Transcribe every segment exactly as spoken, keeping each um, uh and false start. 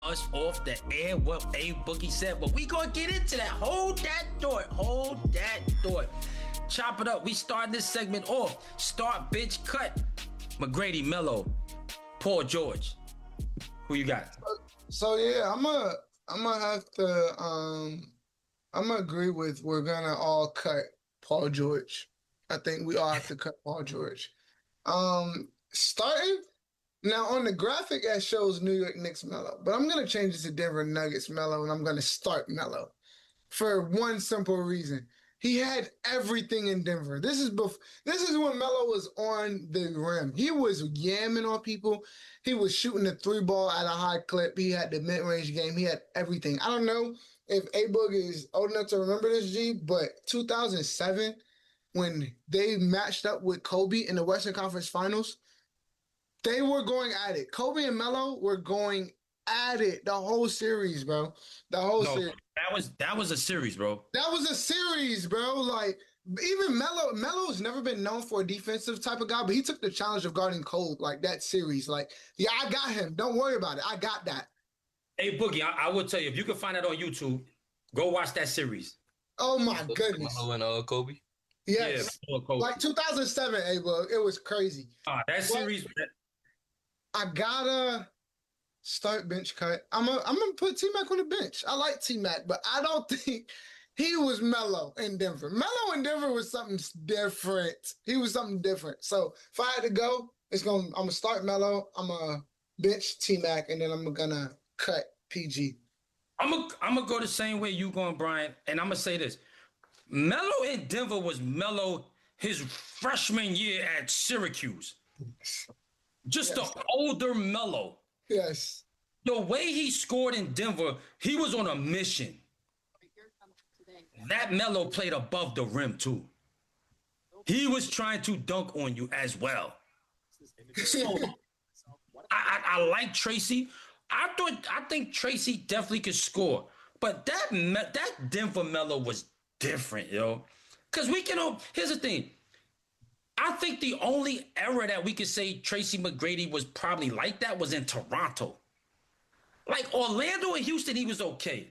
us off the air what A Boogie said, but we gonna get into that. Hold that thought. Hold that thought. Chop it up. We start this segment off. Start, bitch, cut. McGrady, Melo, Paul George. Who you got? So, so yeah, I'm gonna I'm gonna have to um I'm gonna agree with we're gonna all cut Paul George. I think we all have to cut Paul George. Um, starting now on the graphic that shows New York Knicks Melo, but I'm gonna change it to Denver Nuggets Melo, and I'm gonna start Melo for one simple reason. He had everything in Denver. This is bef- this is when Melo was on the rim. He was yamming on people. He was shooting the three ball at a high clip. He had the mid range game. He had everything. I don't know if A Boog is old enough to remember this, G, but two thousand seven, when they matched up with Kobe in the Western Conference Finals, they were going at it. Kobe and Melo were going at it the whole series, bro. The whole No, series. that was that was a series, bro. That was a series, bro. Like even Melo, Melo's never been known for a defensive type of guy, but he took the challenge of guarding Cole like that series. Like, yeah, I got him. Don't worry about it. I got that. Hey Boogie, I, I will tell you, if you can find that on YouTube, go watch that series. Oh my goodness. Melo and uh, Kobe. Yes. Yeah, Kobe. Like two thousand seven, A Boog. It was crazy. Uh, that series. I gotta start bench cut. I'm a, I'm gonna put T Mac on the bench. I like T Mac, but I don't think he was Melo in Denver. Melo in Denver was something different. He was something different. So if I had to go, it's gonna I'm gonna start Melo. I'm gonna bench T Mac, and then I'm gonna cut P G. I'm gonna I'm gonna go the same way you going, Brian, and I'm gonna say this: Melo in Denver was Melo his freshman year at Syracuse. Just yes. The older Melo. Yes. The way he scored in Denver, he was on a mission. That Melo played above the rim too. He was trying to dunk on you as well. So I, I, I like Tracy. I thought I think Tracy definitely could score, but that that Denver Melo was different, yo. Because we can. Here's the thing. I think the only era that we could say Tracy McGrady was probably like that was in Toronto. Like Orlando and Houston, he was okay.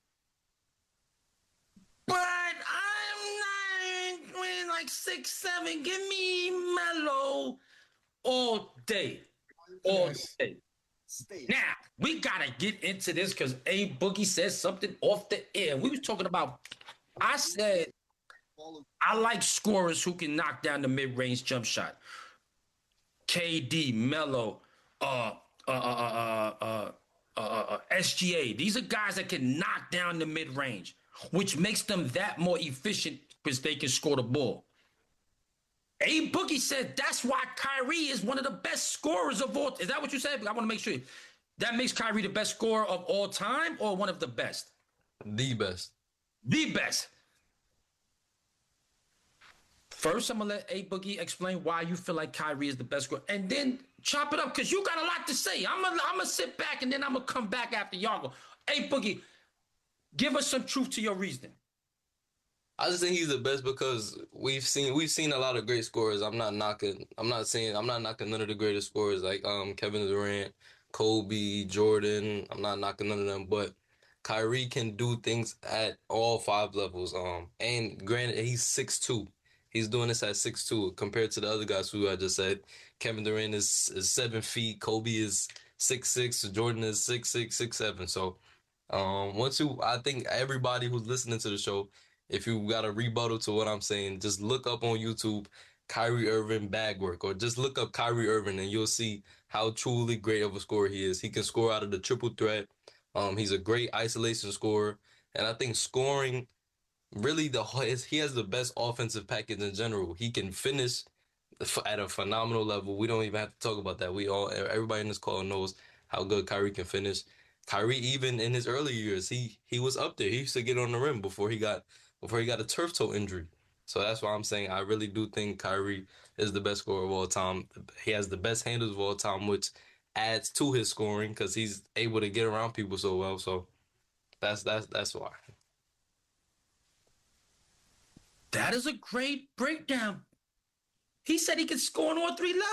But I'm not winning like six, seven. Give me Melo all day. All Yes. day. Now, we got to get into this because A Boogie said something off the air. We was talking about, I said, I like scorers who can knock down the mid-range jump shot. K D, Melo, uh, uh, uh, uh, uh, uh, uh, S G A. These are guys that can knock down the mid-range, which makes them that more efficient because they can score the ball. A Boogie said that's why Kyrie is one of the best scorers of all. Is that what you said? I want to make sure. That makes Kyrie the best scorer of all time or one of the best? The best. The best. First, I'm going to let A Boogie explain why you feel like Kyrie is the best scorer. And then chop it up because you got a lot to say. I'm going I'm to sit back and then I'm going to come back after y'all go. A Boogie, give us some truth to your reasoning. I just think he's the best because we've seen we've seen a lot of great scorers. I'm not knocking. I'm not saying I'm not knocking none of the greatest scorers like um Kevin Durant, Kobe, Jordan. I'm not knocking none of them, but Kyrie can do things at all five levels. Um, and granted, he's six two. He's doing this at six two compared to the other guys who I just said. Kevin Durant is, is seven feet. Kobe is six six. Jordan is six six, six seven. So, um, once you, I think everybody who's listening to the show, if you got a rebuttal to what I'm saying, just look up on YouTube Kyrie Irving bag work, or just look up Kyrie Irving and you'll see how truly great of a scorer he is. He can score out of the triple threat. Um, he's a great isolation scorer, and I think scoring really the he has the best offensive package in general. He can finish at a phenomenal level. We don't even have to talk about that. We all everybody in this call knows how good Kyrie can finish. Kyrie, even in his early years, he he was up there. He used to get on the rim before he got before he got a turf toe injury. So that's why I'm saying I really do think Kyrie is the best scorer of all time. He has the best handles of all time, which adds to his scoring because he's able to get around people so well. So that's that's that's why. That is a great breakdown. He said he could score on all three levels.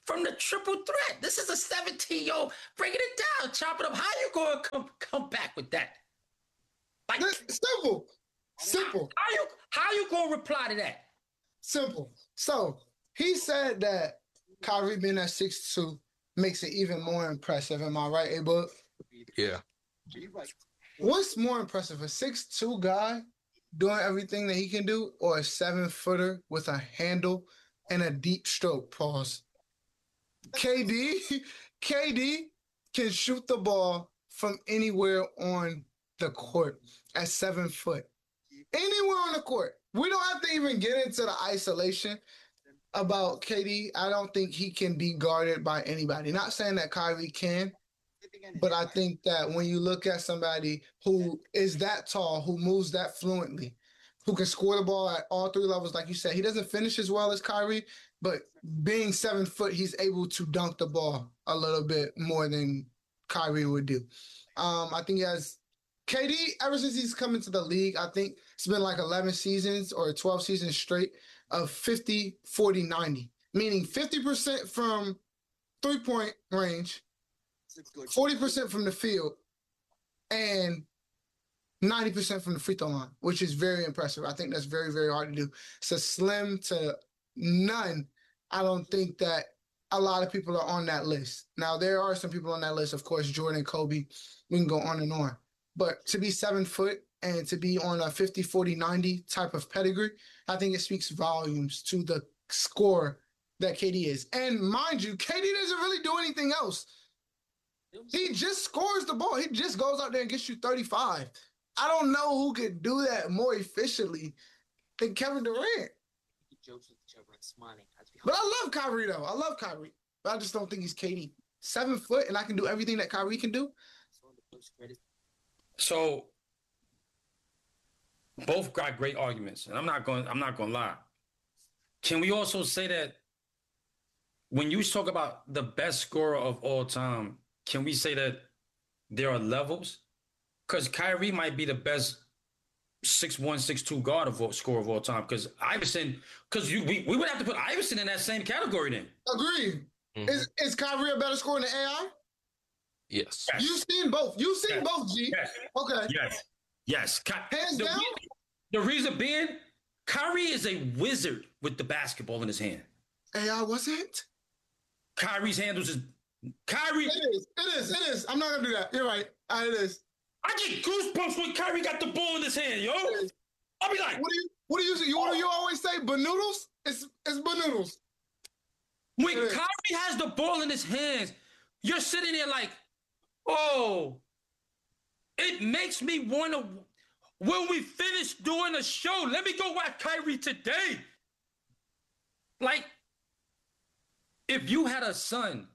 from the triple threat. This is a seventeen-year-old breaking it down, chopping up. How you going to come, come back with that? Like, simple. Simple. How you, how you going to reply to that? Simple. So, he said that Kyrie being at six two makes it even more impressive. Am I right, A-Book? Yeah. What's more impressive, a six two guy doing everything that he can do, or a seven-footer with a handle and a deep stroke? Pause. K D, K D can shoot the ball from anywhere on the court at seven foot. Anywhere on the court. We don't have to even get into the isolation about K D. I don't think he can be guarded by anybody. Not saying that Kyrie can, but I think that when you look at somebody who is that tall, who moves that fluently, who can score the ball at all three levels, like you said, he doesn't finish as well as Kyrie, but being seven foot, he's able to dunk the ball a little bit more than Kyrie would do. Um, I think he has K D, ever since he's come into the league, I think it's been like eleven seasons or twelve seasons straight of fifty, forty, ninety, meaning fifty percent from three-point range, forty percent from the field, and ninety percent from the free throw line, which is very impressive. I think that's very, very hard to do. So slim to none. I don't think that a lot of people are on that list. Now, there are some people on that list, of course, Jordan, Kobe, we can go on and on. But to be seven foot and to be on a fifty, forty, ninety type of pedigree, I think it speaks volumes to the score that K D is. And mind you, K D doesn't really do anything else. He just scores the ball. He just goes out there and gets you thirty-five. I don't know who could do that more efficiently than Kevin Durant. But I love Kyrie, though. I love Kyrie. But I just don't think he's K D. Seven foot, and I can do everything that Kyrie can do. So both got great arguments, and I'm not going. I'm not going to lie. Can we also say that when you talk about the best scorer of all time, can we say that there are levels? Because Kyrie might be the best six one, six two guard of all, scorer of all time. Because Iverson, because we, we would have to put Iverson in that same category then. Agreed. Mm-hmm. Is is Kyrie a better scorer than A I? Yes. yes. You've seen both. You've seen yes. both, G. Yes. Okay. Yes. Yes. Ky- Hands the down? Reason, the reason being, Kyrie is a wizard with the basketball in his hand. A I wasn't? Kyrie's handles is... Kyrie... It is. It is. It is. I'm not going to do that. You're right. Uh, it is. I get goosebumps when Kyrie got the ball in his hand, yo. I'll be like... What do you... What do you... You, what do you always say? Banoodles? It's, it's banoodles. When Kyrie has the ball in his hands, you're sitting there like... Oh, it makes me want to, when we finish doing the show, let me go watch Kyrie today. Like, if you had a son,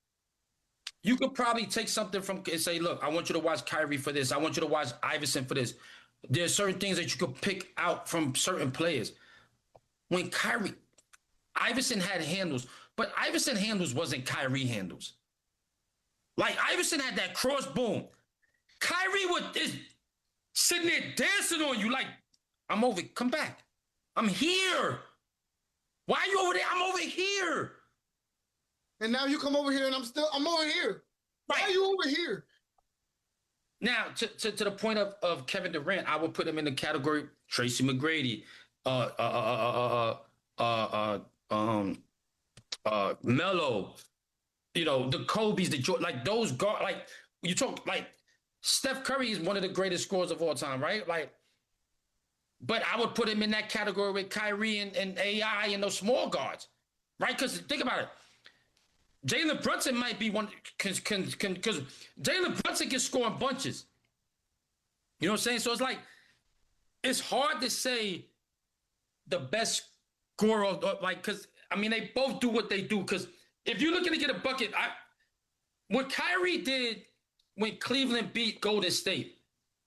you could probably take something from and say, look, I want you to watch Kyrie for this. I want you to watch Iverson for this. There's certain things that you could pick out from certain players. When Kyrie, Iverson had handles, but Iverson handles wasn't Kyrie handles. Like, Iverson had that cross boom. Kyrie was is sitting there dancing on you like, I'm over, come back. I'm here. Why are you over there? I'm over here. And now you come over here and I'm still, I'm over here. Right. Why are you over here? Now, to, to, to the point of, of Kevin Durant, I would put him in the category Tracy McGrady, uh, uh, uh, uh, uh, uh, um, uh, Melo, you know, the Kobe's, the Jordan, like those guard, like you talk, like Steph Curry is one of the greatest scorers of all time, right? Like, but I would put him in that category with Kyrie and, and A I and those small guards, right? Because think about it. Jalen Brunson might be one, because Jalen Brunson can score in bunches. You know what I'm saying? So it's like, it's hard to say the best scorer, like, because, I mean, they both do what they do, because if you're looking to get a bucket, I, what Kyrie did when Cleveland beat Golden State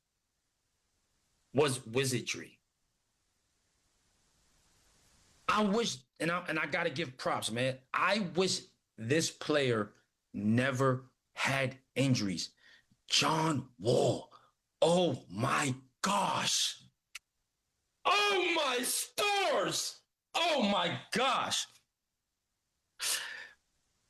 was wizardry. I wish, and I, and I got to give props, man. I wish this player never had injuries. John Wall. Oh, my gosh. Oh, my stars. Oh, my gosh.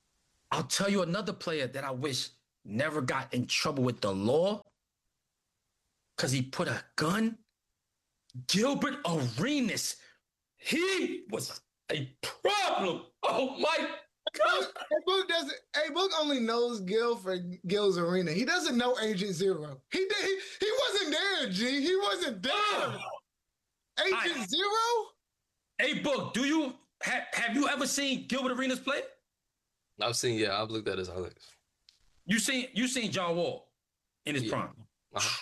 I'll tell you another player that I wish never got in trouble with the law because he put a gun. Gilbert Arenas. He was a problem. Oh my God. Hey, Book doesn't. Hey, Book only knows Gil for Gil's Arena. He doesn't know Agent Zero. He did. He, he wasn't there. G. He wasn't there. Oh. Agent I, Zero. Hey, Book. Do you have have you ever seen Gilbert Arenas play? I've seen, yeah, I've looked at his highlights. You seen you seen John Wall in his Yeah. prime. Uh-huh.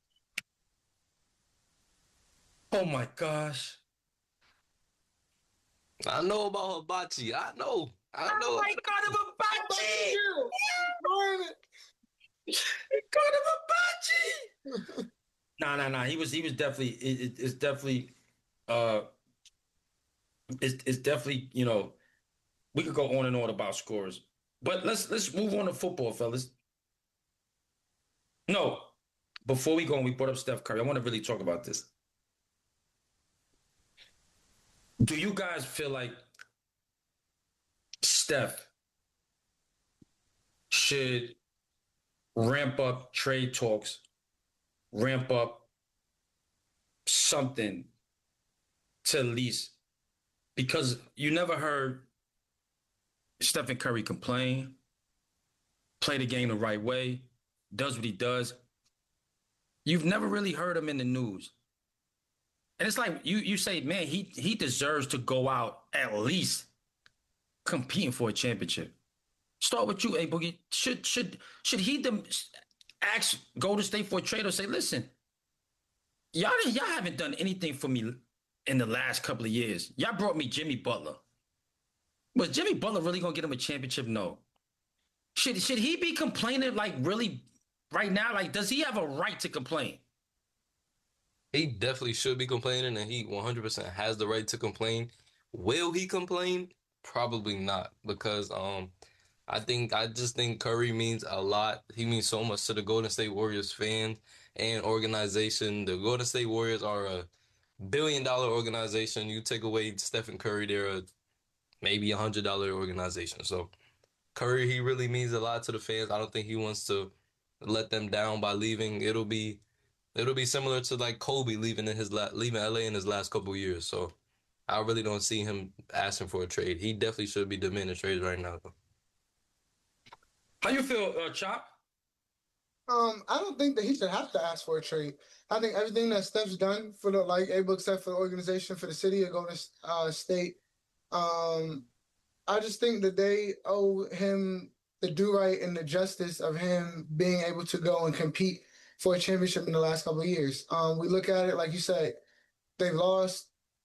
Oh my gosh. I know about Hibachi. I know. I know. Oh my God, Hibachi! Gil. God, Hibachi! Nah, nah, nah. He was he was definitely it, it, it's definitely uh it's it's definitely, you know, we could go on and on about scores. But let's let's move on to football, fellas. No, before we go and we brought up Steph Curry, I want to really talk about this. Do you guys feel like Steph should ramp up trade talks, ramp up something to at least, because you never heard Stephen Curry complain, play the game the right way, does what he does. You've never really heard him in the news. And it's like you you say, man, he he deserves to go out at least competing for a championship. Start with you, A Boogie. Should should should he dem- ask Golden State for a trade or say, listen, y'all y'all haven't done anything for me in the last couple of years. Y'all brought me Jimmy Butler. Was Jimmy Butler really gonna get him a championship? No. Should should he be complaining like really right now? Like, does he have a right to complain? He definitely should be complaining, and he one hundred percent has the right to complain. Will he complain? Probably not, because um, I think I just think Curry means a lot. He means so much to the Golden State Warriors fans and organization. The Golden State Warriors are a billion dollar organization. You take away Stephen Curry, they're a maybe a hundred dollar organization. So Curry, he really means a lot to the fans. I don't think he wants to let them down by leaving. It'll be It'll be similar to like Kobe leaving in his la- leaving L A in his last couple of years. So I really don't see him asking for a trade. He definitely should be demanding trades right now, though. How you feel, uh, Chop? Um, I don't think that he should have to ask for a trade. I think everything that Steph's done for the like A Book said for the organization, for the city of Golden uh, State, um, I just think that they owe him the do right and the justice of him being able to go and compete for a championship in the last couple of years. Um, we look at it, like you said, they lost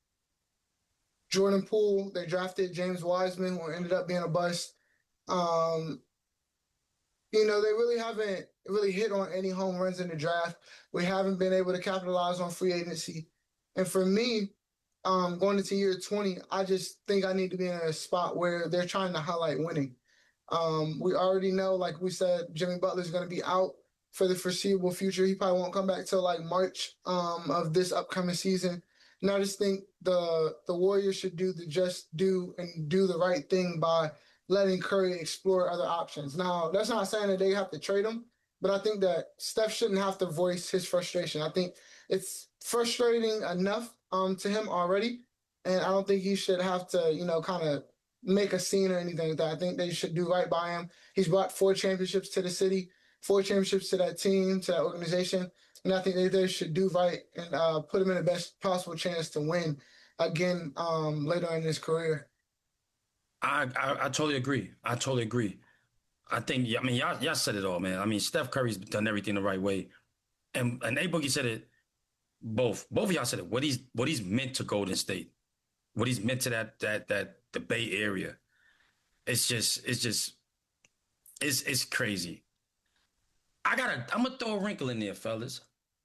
Jordan Poole. They drafted James Wiseman, who ended up being a bust. Um, you know, they really haven't really hit on any home runs in the draft. We haven't been able to capitalize on free agency. And for me, um, going into year twenty, I just think I need to be in a spot where they're trying to highlight winning. Um, we already know, like we said, Jimmy Butler's going to be out for the foreseeable future. He probably won't come back till like March um, of this upcoming season. And I just think the the Warriors should do the just do and do the right thing by letting Curry explore other options. Now, that's not saying that they have to trade him, but I think that Steph shouldn't have to voice his frustration. I think it's frustrating enough um, to him already, and I don't think he should have to, you know, kind of make a scene or anything like that. I think they should do right by him. He's brought four championships to the city, four championships to that team, to that organization, and I think they, they should do right and uh, put him in the best possible chance to win again um, later in his career. I, I I totally agree. I totally agree. I think, I mean, y'all, y'all said it all, man. I mean, Steph Curry's done everything the right way. And and A Boogie said it, both. Both of y'all said it. What he's what he's meant to Golden State. What he's meant to that that that the Bay Area. It's just, it's just, it's it's crazy. I gotta, I'm gonna throw a wrinkle in there, fellas.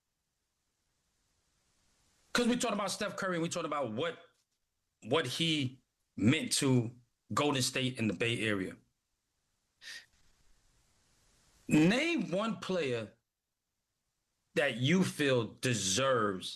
Because we talked about Steph Curry and we talked about what what he meant to Golden State in the Bay Area. Name one player that you feel deserves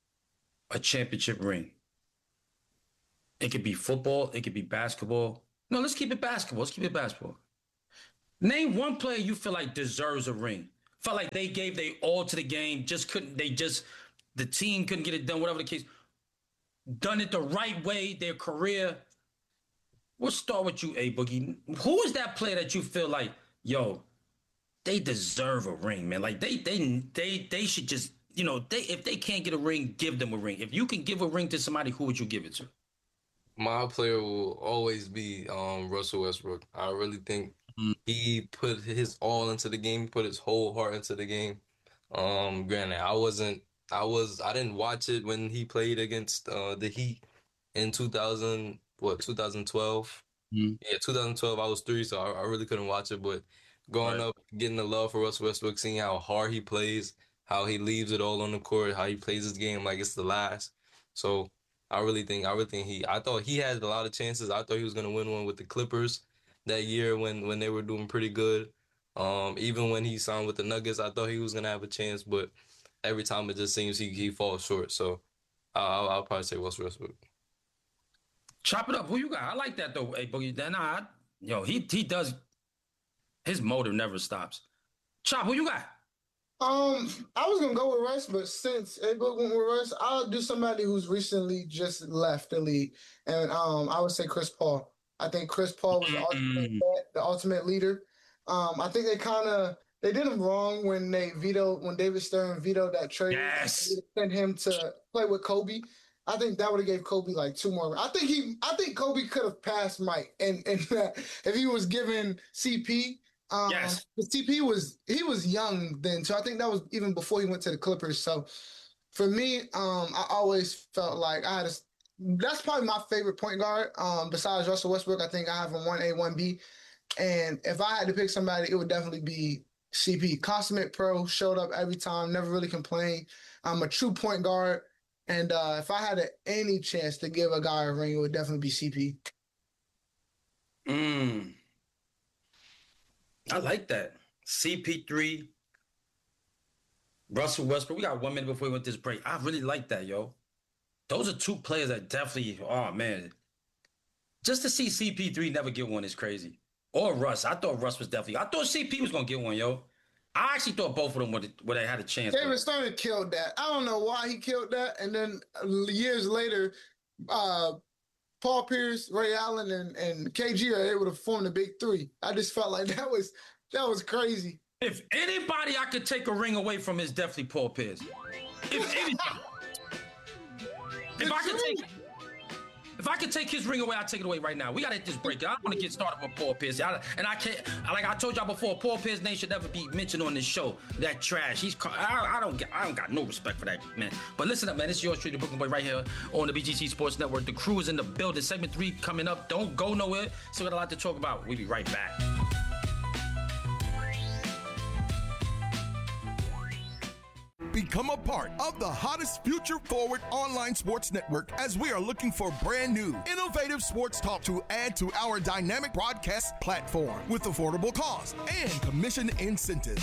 a championship ring. It could be football, it could be basketball. No, let's keep it basketball. Let's keep it basketball. Name one player you feel like deserves a ring. Felt like they gave they all to the game, just couldn't, they just, the team couldn't get it done, whatever the case. Done it the right way, their career. We'll start with you, A Boogie. Who is that player that you feel like, yo, they deserve a ring, man? Like they they they they should just, you know, they if they can't get a ring, give them a ring. If you can give a ring to somebody, who would you give it to? My player will always be um, Russell Westbrook. I really think mm. he put his all into the game, put his whole heart into the game. Um, granted, I wasn't, I was, I didn't watch it when he played against uh, the Heat in two thousand, what, twenty twelve? Mm. Yeah, twenty twelve, I was three, so I, I really couldn't watch it. But growing right. up, getting the love for Russell Westbrook, seeing how hard he plays, how he leaves it all on the court, how he plays his game like it's the last. So I really think, I really think he, I thought he had a lot of chances. I thought he was going to win one with the Clippers that year when, when they were doing pretty good. Um, even when he signed with the Nuggets, I thought he was going to have a chance, but every time it just seems he, he falls short. So I'll, I'll probably say Russell Westbrook. Chop it up. Who you got? I like that though. Hey, Boogie. Nah, I, yo, he he does. His motor never stops. Chop. Who you got? Um, I was gonna go with Russ, but since A Book went with Russ, I'll do somebody who's recently just left the league, and um, I would say Chris Paul. I think Chris Paul was the ultimate, the ultimate leader. Um, I think they kind of they did him wrong when they vetoed when David Stern vetoed that trade. Yes. They sent him to play with Kobe. I think that would have gave Kobe like two more. I think he, I think Kobe could have passed Mike, and and uh, if he was given C P. Um, yes. C P was he was young then, so I think that was even before he went to the Clippers. So for me, um, I always felt like I had a. That's probably my favorite point guard. Um, besides Russell Westbrook, I think I have him one A, one B, and if I had to pick somebody, it would definitely be C P. Consummate pro, showed up every time, never really complained. I'm a true point guard. And uh, if I had a, any chance to give a guy a ring, it would definitely be C P. Mm. I like that. C P three, Russell Westbrook. We got one minute before we went this break. I really like that, yo. Those are two players that definitely, oh, man. Just to see C P three never get one is crazy. Or Russ. I thought Russ was definitely, I thought C P was going to get one, yo. I actually thought both of them would would have had a chance. David Stern killed that. I don't know why he killed that. And then years later, uh, Paul Pierce, Ray Allen, and, and K G are able to form the big three. I just felt like that was that was crazy. If anybody I could take a ring away from is definitely Paul Pierce. If anybody. if I could take If I could take his ring away, I'd take it away right now. We got to hit this break. I don't want to get started with Paul Pierce. I, and I can't, like I told y'all before, Paul Pierce's name should never be mentioned on this show. That trash. He's, I, I don't get, I don't got no respect for that, man. But listen up, man. It's yours truly, the Brooklyn Boy, right here on the B G C Sports Network. The crew is in the building. Segment three coming up. Don't go nowhere. So we got a lot to talk about. We'll be right back. Become a part of the hottest future forward online sports network as we are looking for brand new, innovative sports talk to add to our dynamic broadcast platform with affordable costs and commission incentives.